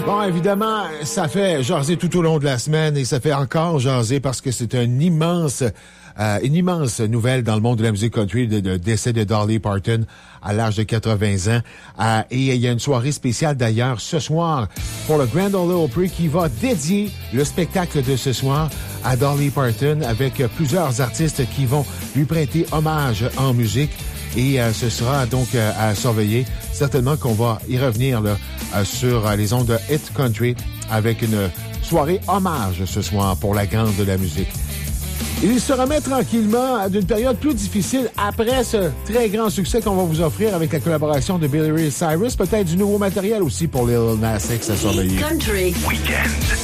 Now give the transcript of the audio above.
Bon, évidemment, ça fait jaser tout au long de la semaine et ça fait encore jaser parce que c'est une immense nouvelle dans le monde de la musique country, de décès de Dolly Parton à l'âge de 80 ans. Et il y a une soirée spéciale d'ailleurs ce soir pour le Grand Ole Opry qui va dédier le spectacle de ce soir à Dolly Parton avec plusieurs artistes qui vont lui prêter hommage en musique. Et ce sera donc à surveiller. Certainement qu'on va y revenir là, sur les ondes de Hit Country avec une soirée hommage ce soir pour la grande de la musique. Il se remet tranquillement d'une période plus difficile après ce très grand succès qu'on va vous offrir avec la collaboration de Billy Ray Cyrus. Peut-être du nouveau matériel aussi pour Lil Nas X à surveiller. Hit Country. Weekend.